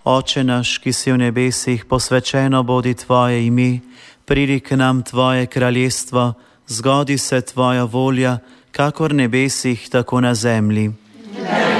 Oče naš, ki si v nebesih, posvečeno bodi tvoje ime, pridi k nam tvoje kraljestvo, zgodi se tvoja volja, kakor v nebesih, tako na zemlji.